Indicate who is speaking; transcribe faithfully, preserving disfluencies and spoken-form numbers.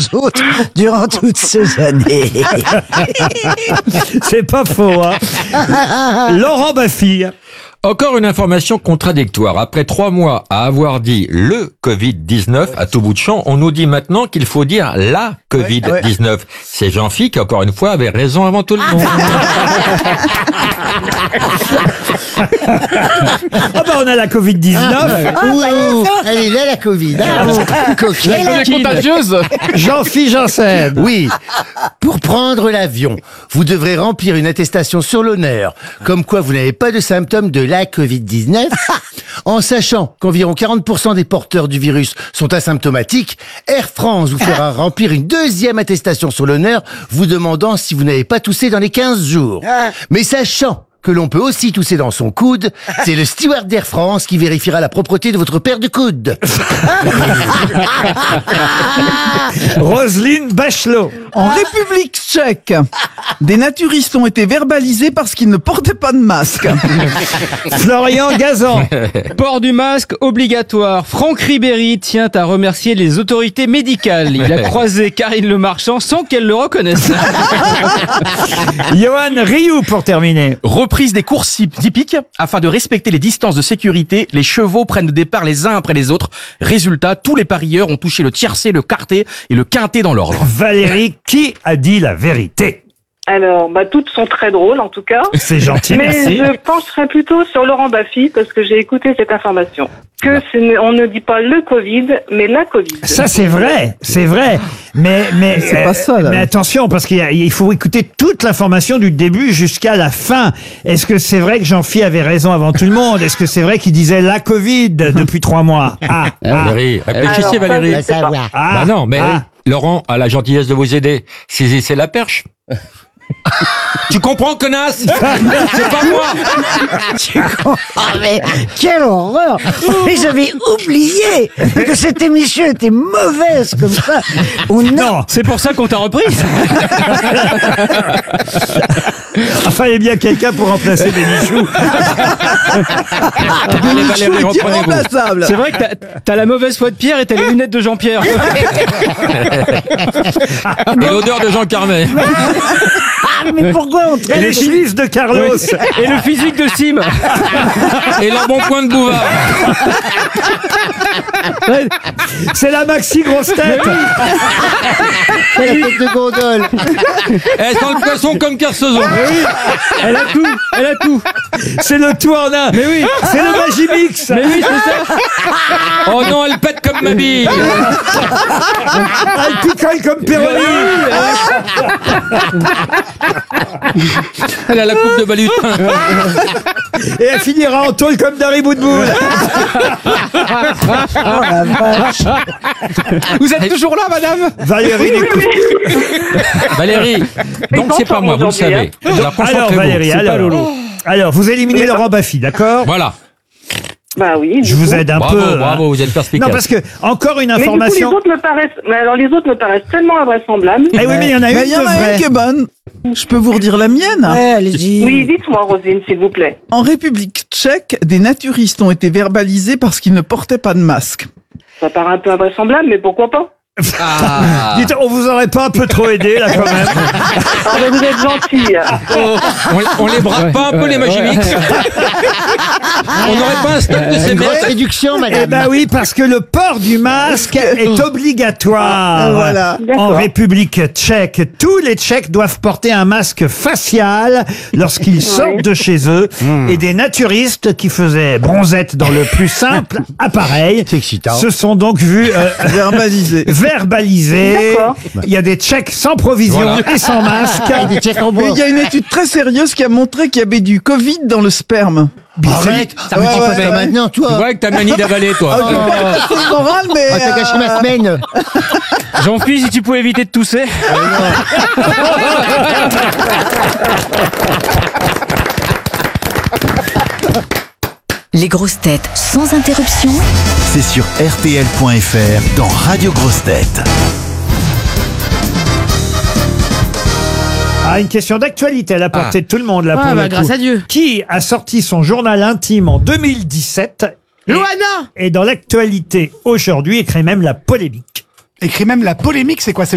Speaker 1: aux autres durant toutes ces années.
Speaker 2: C'est pas faux, hein. Laurent Baffy.
Speaker 3: Encore une information contradictoire. Après trois mois à avoir dit le covid dix-neuf à tout bout de champ, on nous dit maintenant qu'il faut dire la covid dix-neuf. Ouais, ouais. C'est Jean-Philippe qui, encore une fois, avait raison avant tout le monde.
Speaker 2: Ah bah on a la covid dix-neuf.
Speaker 1: Ah, ouh, elle est là la Covid. Ah,
Speaker 4: Elle est contagieuse.
Speaker 2: Jean-Philippe Janssen.
Speaker 5: Oui. Pour prendre l'avion, vous devrez remplir une attestation sur l'honneur, comme quoi vous n'avez pas de symptômes de la covid dix-neuf. En sachant qu'environ quarante pour cent des porteurs du virus sont asymptomatiques, Air France vous fera remplir une deuxième attestation sur l'honneur, vous demandant si vous n'avez pas toussé dans les quinze jours. Mais sachant que l'on peut aussi tousser dans son coude, c'est le steward d'Air France qui vérifiera la propreté de votre paire de coudes.
Speaker 2: Roselyne Bachelot.
Speaker 6: En République tchèque, des naturistes ont été verbalisés parce qu'ils ne portaient pas de masque.
Speaker 2: Florian Gazan.
Speaker 7: Port du masque obligatoire. Franck Ribéry tient à remercier les autorités médicales. Il a croisé Karine Le Marchand sans qu'elle le reconnaisse.
Speaker 2: Johan Rioux pour terminer.
Speaker 4: Reprise des courses hippiques. Afin de respecter les distances de sécurité, les chevaux prennent le départ les uns après les autres. Résultat, tous les parieurs ont touché le tiercé, le quarté et le quinté dans l'ordre.
Speaker 2: Valérie, qui a dit la vérité?
Speaker 8: Alors, bah, toutes sont très drôles, en tout cas.
Speaker 2: C'est gentil,
Speaker 8: mais
Speaker 2: merci.
Speaker 8: je pencherai plutôt sur Laurent Baffy, parce que j'ai écouté cette information. Que ce ne- on ne dit pas le Covid, mais la Covid.
Speaker 2: Ça, c'est vrai, c'est vrai. Mais, mais,
Speaker 6: C'est pas ça, là.
Speaker 2: mais attention, parce qu'il y a- il faut écouter toute l'information du début jusqu'à la fin. Est-ce que c'est vrai que Jean-Philippe avait raison avant tout le monde? Est-ce que c'est vrai qu'il disait la Covid depuis trois mois? Ah, ah,
Speaker 3: Valérie, réfléchissez
Speaker 8: Alors, ça,
Speaker 3: Valérie.
Speaker 8: je sais pas.
Speaker 2: ah.
Speaker 3: Bah non, mais
Speaker 2: Ah.
Speaker 3: Laurent a la gentillesse de vous aider. Saisissez la perche. Tu comprends, connasse? C'est pas moi.
Speaker 1: Ah, mais quelle horreur! Mais j'avais oublié que cette émission était mauvaise comme ça. On a-
Speaker 2: Non,
Speaker 7: C'est pour ça qu'on t'a reprise.
Speaker 2: il fallait bien quelqu'un pour remplacer Bénichou.
Speaker 3: Allez Valérie, reprenez-vous.
Speaker 6: Irremplaçable.
Speaker 7: C'est vrai que t'as, t'as la mauvaise foi de Pierre et t'as les lunettes de Jean-Pierre.
Speaker 3: Et l'odeur de Jean Carmet.
Speaker 1: Ah, mais pourquoi on
Speaker 2: Et
Speaker 1: traite
Speaker 2: les chevilles de Carlos.
Speaker 7: Et le physique de Sim.
Speaker 3: Et l'embonpoint de Bouvard.
Speaker 2: C'est la maxi grosse tête.
Speaker 5: La tête de gondole.
Speaker 3: Elle sent le poisson comme Kersozon.
Speaker 7: Elle a tout. Elle a tout.
Speaker 2: C'est le tout en un. Mais oui. C'est le Magimix.
Speaker 7: Mais oui, c'est ça.
Speaker 3: Oh non, elle pète comme ma bille.
Speaker 2: Elle picole comme Péroni.
Speaker 3: Elle a la coupe de balutin.
Speaker 2: Et elle finira en tôle comme Dari Boudboul.
Speaker 4: Vous êtes toujours là, madame?
Speaker 2: Valérie, écoute.
Speaker 3: Valérie, donc c'est pas moi, vous le savez. Alors,
Speaker 2: Alors
Speaker 3: concentrez-vous.
Speaker 2: Valérie,
Speaker 3: C'est pas
Speaker 2: alors,
Speaker 3: Lolo.
Speaker 2: alors vous éliminez Laurent Baffy, d'accord?
Speaker 3: Voilà.
Speaker 8: Bah oui. du
Speaker 2: Je vous
Speaker 8: coup.
Speaker 2: aide un
Speaker 3: Bravo,
Speaker 2: peu.
Speaker 3: bravo,
Speaker 2: hein.
Speaker 3: vous êtes perspicace.
Speaker 2: Non, parce que encore une
Speaker 8: Mais du coup, les
Speaker 2: information.
Speaker 8: autres me paraissent, mais alors les autres me paraissent tellement invraisemblables.
Speaker 2: Eh oui, mais il y en a une
Speaker 6: Mais il y en
Speaker 2: de
Speaker 6: a une
Speaker 2: vraie.
Speaker 6: qui est bonne. Je peux vous redire la mienne.
Speaker 1: Ouais, allez-y.
Speaker 8: Oui, dites-moi, Rosine, s'il vous plaît.
Speaker 6: En République tchèque, des naturistes ont été verbalisés parce qu'ils ne portaient pas de masque.
Speaker 8: Ça paraît un peu invraisemblable, mais pourquoi pas?
Speaker 3: Ah.
Speaker 2: Dites, on vous aurait pas un peu trop aidé, là, quand même?
Speaker 8: Ah, mais vous êtes gentil.
Speaker 3: Oh, on, on les braque pas un peu, les Magimix? On n'aurait pas un stock de ces
Speaker 5: Une grosse
Speaker 3: mecs?
Speaker 5: réduction,
Speaker 2: Eh
Speaker 5: madame.
Speaker 2: ben oui, parce que le port du masque est obligatoire.
Speaker 6: Voilà.
Speaker 2: En
Speaker 8: D'accord.
Speaker 2: République tchèque, tous les Tchèques doivent porter un masque facial lorsqu'ils sortent de chez eux. Et des naturistes qui faisaient bronzette dans le plus simple appareil
Speaker 5: C'est excitant.
Speaker 2: se sont donc vus euh,
Speaker 6: Verbalisés.
Speaker 2: verbalisés.
Speaker 8: D'accord.
Speaker 2: Il y a des Tchèques sans provision
Speaker 3: Voilà.
Speaker 2: et sans masque.
Speaker 5: Et des Tchèques en
Speaker 6: Mais
Speaker 5: bois.
Speaker 6: il y a une étude très sérieuse qui a montré qu'il y avait du Covid dans le sperme.
Speaker 5: Arrête, ça me
Speaker 6: Ouais,
Speaker 5: dit pas
Speaker 6: ouais,
Speaker 5: ça
Speaker 6: ouais.
Speaker 5: maintenant,
Speaker 3: Tu
Speaker 5: toi.
Speaker 3: vois avec ta manie d'avaler, toi.
Speaker 6: C'est le moral, mais...
Speaker 5: Ah, t'as gâché ma
Speaker 6: euh,
Speaker 5: semaine.
Speaker 7: Jean-Philippe, si tu pouvais éviter de tousser.
Speaker 9: Les grosses têtes sans interruption.
Speaker 10: C'est sur R T L point F R dans Radio Grosses Têtes.
Speaker 2: Ah, une question d'actualité à la portée de tout le monde, là,
Speaker 4: Ah,
Speaker 2: pour
Speaker 4: bah,
Speaker 2: le
Speaker 4: grâce
Speaker 2: coup.
Speaker 4: à Dieu.
Speaker 2: Qui a sorti son journal intime en deux mille dix-sept et,
Speaker 4: Loana.
Speaker 2: et dans l'actualité aujourd'hui, écrit même la polémique.
Speaker 11: Écrit même la polémique, c'est quoi? C'est